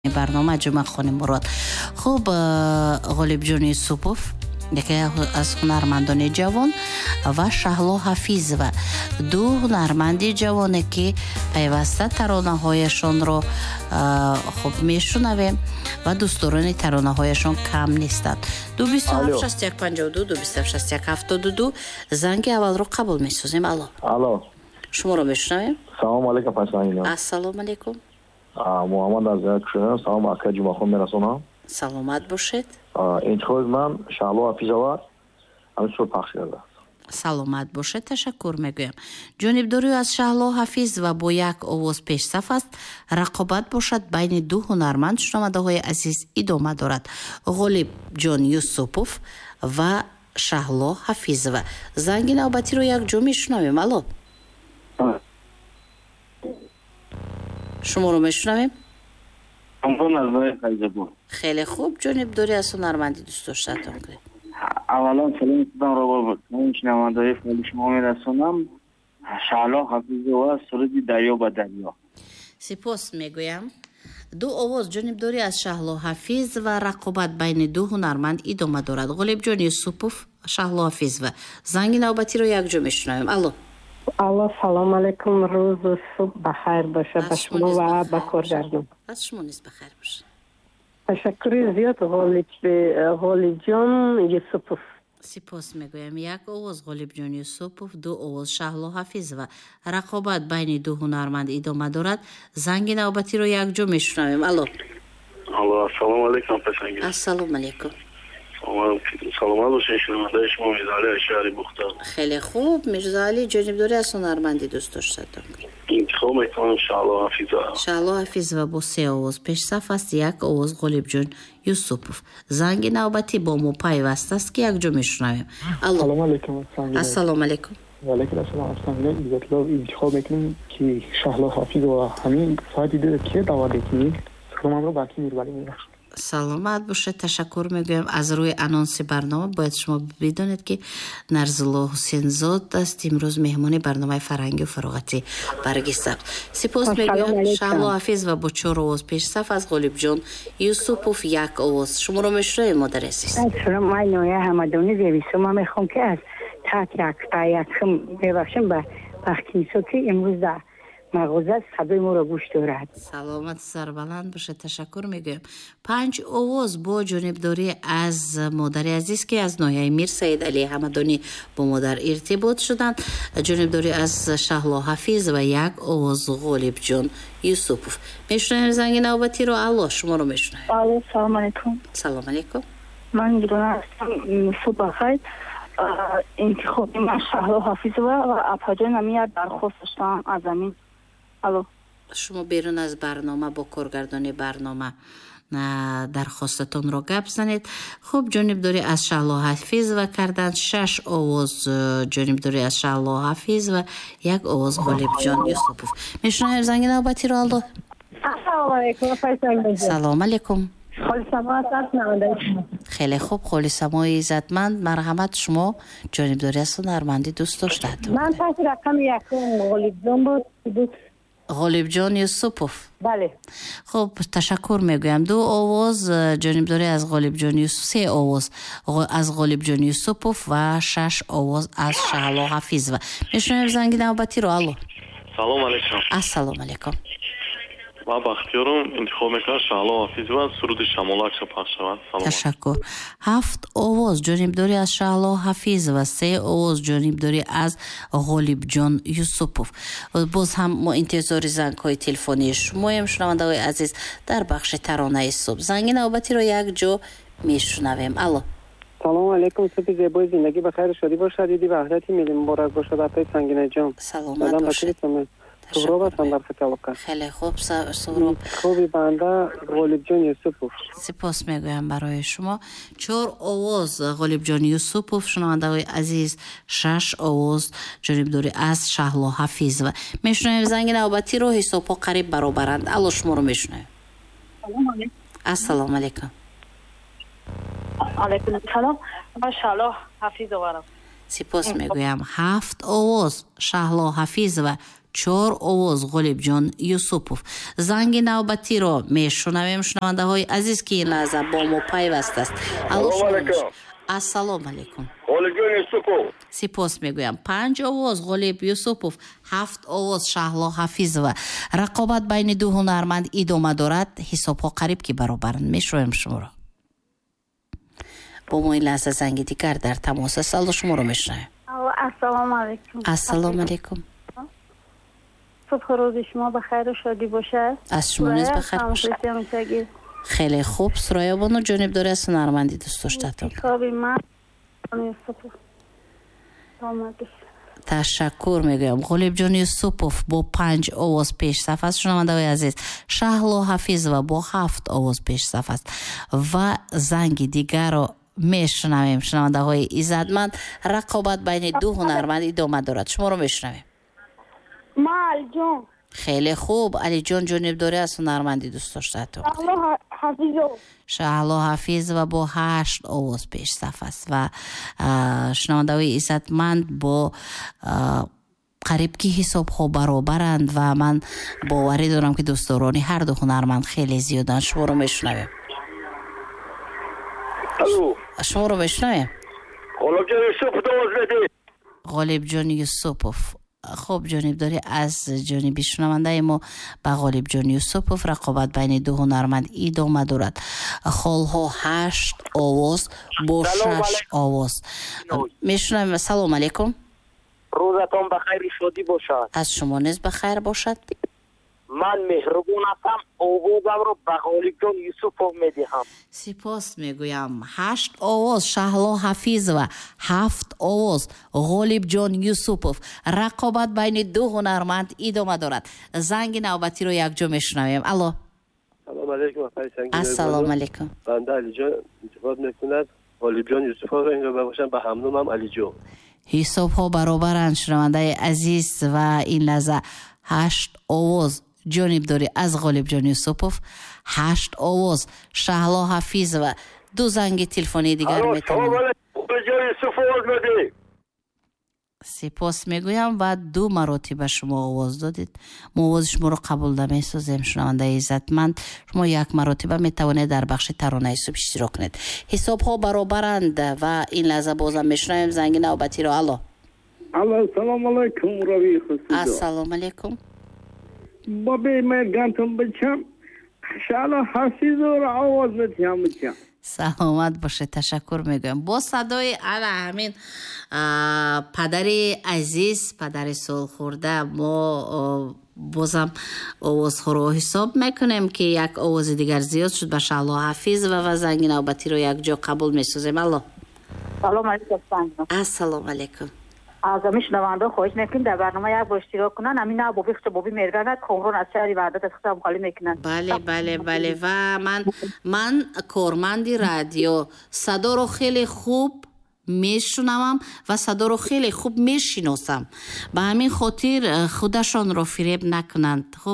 برنامه جمعه خانم مراد. خوب غالب جان یوسپوف یکی از هنرمندان جوان و شهلا حفیظ و دو هنرمندی جوانه که پیوسته ترانه هایشان رو خوب میشنویم و دوستداران ترانه هایشان کم نیستند. 227-6152 زنگ اول رو قبول میسازیم. الو شما رو میشنویم. سلام علیکم پسرین. السلام علیکم. محمد از یکشون سلام اکا جمعه خون میرسونم. سلامت باشید. انتخاب من شهلا حفیظ همینطور پخش کرده. سلامت باشید. تشکر میگویم. جانبداری از شهلا حفیظ و با یک آواز پیش صف است. رقابت باشد بین دو هنرمند. شنونده های عزیز ادامه دارد. غالب جان یوسپوف و شهلا حفیظ و زنگ نوبتی رو یک جا میشنویم. الو شما رو میشنویم. خیلی خوب. جانب دوری از هنرمندی دوست داشتتون کنید. اولا سلام خودم رو با شنونده‌های فعال شما میرسونم. شهلا حفیظ و سرودی دریا به دریا. سپاس میگویم. دو آواز جانبداری از شهلا حفیظ و رقابت بین دو هنرمند ادامه دارد. غالب جان یوسپوف شهلا حفیظ و زنگ نوبتی رو یک جا میشنویم. الو سلام علیکم. روز و صبح بخیر باشه به شما و به کارگردان. از شما نیز بخیر باشه. تشکر زیاد غالب جان یوسپوف. سپاس میگویم. یک آواز غالب جان یوسپوف، دو آواز شهلا حفیظ و رقابت بین دو هنرمند ادامه دارد. زنگ نوبتی رو یک جا میشنویم. الو السلام علیکم پسنگی. السلام علیکم. سلامت باشین. شنونده شما میرزا علی شهری بختان. خیلی خوب. میرزا علی جانبداری از هنرمندی دوست داشتتون. انتخاب میکنم شهلا حفیظ. شهلا حفیظ و با 3 آواز پیش صف است. یک آواز غالب جان یوسپوف. زنگ نوبتی با ما پیوسته است که یک جا میشنویم. سلام علیکم. السلام علیکم. و علیکم السلام. انتخاب میکنم که شهلا حفیظ و همین ساعتی که دعوت کنید سلام رو باقی میریم. سلامت باشه. تشکر میگویم. از روی انانس برنامه باید شما بدونید که نرزلا حسین زاد است امروز مهمان برنامه فرهنگی و فراغتی برگ ثبت. سپاس میگویم. شهلا حفیظ و با 4 آواز پیش صف از غالب جان یوسپوف یک آواز. شما رو میشنویم مادر عزیز. سلام. من نویا حمدانی دویسو. من میخوام که از تحت یکم ببخشم به بختیسو که امروز در مغازه صدای ما رو گوش دارد. سلامت سربلند باشه. تشکر میگویم. 5 آواز با جانبداری از مادر عزیز که از ناحیه میر سید علی حمدانی با مادر ارتباط شدند. جانبداری از شهلا حفیظ و یک آواز غالب جان یوسپوف. میشنویم زنگ نوبتی رو. الله شما رو میشنویم. سلام علیکم. سلام علیکم. من گیرونه هستم. صبح بخیر. انتخاب من شهلا حفیظ و اپاجه نمیاد درخواست داشتم از زمین. الو شما بیرون از برنامه با کارگردان برنامه درخواستتون رو گپ زنید. خوب. جانبداری از شهلا حفیظ و کردن 6 آواز جانبداری از شهلا حفیظ و یک آواز غالب جان یوسپوف. میشنویم زنگ نوبتی رو. الله السلام علیکم. سلام علیکم. خالصما خیلی خوب. خالصما عزتمند. مرحمت. شما جانبداری از هنرمندی دوست داشتید؟ من پس رقم یکم غالب جان بود. غالب جان یوسپوف. بله. خب تشکر میگویم. 2 آواز جانبداری از غالب جان یوسپوف، 3 آواز از غالب جان یوسپوف و 6 آواز از شهلا حفیظ و میشنویم زنگ نوبتی رو. الو سلام علیکم. السلام علیکم. ما بختیارم. انتخاب میکنم شهلا حفیظ و سرود شمالک پخش شود. تشکر. 7 آواز جانبداری از شهلا حفیظ و 3 آواز جانبداری از غالب جان یوسپوف. باز هم ما انتظار زنگ های تلفنی شما شنونده های عزیز در بخش ترانه صبح. زنگ نوبتی رو یک جا میشنویم. الو سلام علیکم. صبح زیبای زندگی بخیر شادی باشد. عید وحدتی میل مبارک باشد. عطای سنگین جان. سلامت باشید. سهراب هستم در خطابک. خیلی خوب سهراب. خوبی بنده غالب جان یوسپوف. سپاس میگویم برای شما. 4 آواز غالب جان یوسپوف. شنونده های عزیز 6 آواز جانبداری از شهلا حفیظ و میشنویم زنگ نوبتی رو. حساب ها قریب برابرند. الله شما رو میشنویم. السلام علیکم. علیکم السلام. من شهلا حفیظ وارم. سپاس میگویم. 7 آواز شهلا حفیظ و 4 овоз ғолибҷон Юсупов. Занги навбатиро мешунавем шунавандаҳои азиз ки ин лаҳза бо мо пайваст аст. ассалому алайкум. ғолибҷон Юсупов. сипос мегӯям. 5 овоз ғолиб Юсупов, 7 овоз Шаҳло Ҳафизова. рақобат байни ду ҳунарманд идома дорад. ҳисобҳо қариб ки баробаранд. мешунавем шуморо. бо мо ин лаҳза занги дигар дар тамос аст. алло шуморо мешунавем. ассалому алайкум. ассалому алайкум. صبح روز شما بخیر و شادی باشه. از شما نیز بخیر باشه. خیلی خوب. سرایه بانو جانبداری از هنرمندی دوست داشتتون. من تشکر میگویم. غالبجان یوسپوف با 5 آواز پیش صف است. شنونده‌های عزیز، شهلا حفیظ و با 7 آواز پیش صف است و زنگ دیگر رو میشنویم. شنونده‌های عزتمند، رقابت بین دو هنرمند ادامه دارد. شما رو میشنویم. علی جان. خیلی خوب. علی جان جانبداری از هنرمندی دوست داشتتون. شهلا حفیظ و با 8 آواز پیش صف است و شنونده‌های عزتمند با قریب که حساب ها برابرند و من باوری دارم که دوستداران هر دو هنرمند خیلی زیادن. شما رو میشنویم. شما رو میشنویم. غالب جان یوسپوف. خب جانبداری از جانب شنونده ما با غالبجان یوسپوف. رقابت بین دو هنرمند ادامه دارد. خالها 8 آواز با 6 آواز. میشنویم. سلام علیکم. روزتان بخیر شادی باشد. از شما نیز بخیر باشد. من مهربون هستم. آوازم رو به غالبجان یوسپوف میدهم. سپاس میگویم. 8 آواز شهلا حفیظ و 7 آواز غالبجان یوسپوف. رقابت بین دو هنرمند ادامه دارد. زنگ نوبتی رو یک جا میشنویم. الو. سلام علیکم. السلام علیکم. بنده علی جان انتخاب میکند غالبجان یوسپوف رو اینجا باشم. به همنامم علی جان. حساب ها برابرند شنونده عزیز و این لحظه 8 آواز جانبداری از غالبجان یوسپوف، 8 آواز شهلا حفیظ و 2 زنگ تلفنی دیگر میتونم. سپاس میگویم و 2 مراتب شما آواز دادید. ما آواز شما رو قبول نمی‌سازیم. شنونده عزتمند، شما 1 مرتبه میتوانید در بخش ترانه صبح اشتراک کنید. حساب ها برابرند و این لحظه بازم میشنویم زنگ نوبتی رو. الو. السلام علیکم روی خصوصا. السلام علیکم. بابی مرگانتون بچم شهلا حفیظ رو آواز بچم. سلامت باشه. تشکر میگم. با صدای همین پدر عزیز، پدر سال خورده، ما بازم آواز رو حساب میکنیم که یک آواز دیگر زیاد شد به شهلا حفیظ و زنگ نوبتی رو یک جا قبول میسازیم. الله. سلام علیکم. السلام علیکم. از میشنونده خواهش میکنم در برنامه یک با اشتراک کنن. همین بابی خط بابی مرگانت کامران از شهری وحدت از خطم خالی میکنن. بله و من کارمندی رادیو صدا رو خیلی خوب میشنوم و صدا رو خیلی خوب میشناسم. به همین خاطر خودشان رو فریب نکنند. خب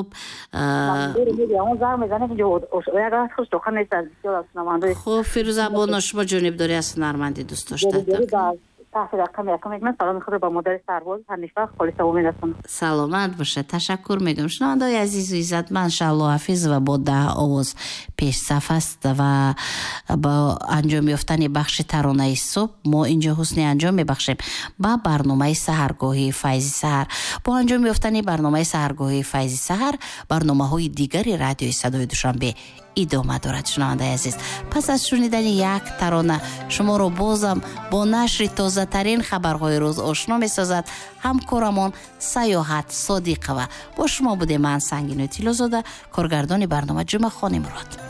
خب فیروزه بانو، شما جانبداری از هنرمندی دوست داشتید. سلام خود با مادر سرباز حنیفه خالصه میرسونم. سلامت باشه. تشکر میگم. شنونده‌های عزیز و عزتمند، شهلا حفیظ و با 10 آواز پیش صف است و با انجام یافتن بخش ترانه صبح ما اینجا حسن انجام میبخشیم با برنامه سحرگاهی فیض سحر. با انجام یافتن برنامه سحرگاهی فیض سحر، برنامه‌های دیگری رادیوی صدای دوشنبه ادامه دارد. شنونده عزیز، پس از شنیدن یک ترانه شما رو بازم با نشر تازه ترین خبرهای روز آشنا می سازد همکارمان سیاحت صادق و با شما بوده من سنگین تیلوزاده، کارگردان برنامه جمعه خانی مراد.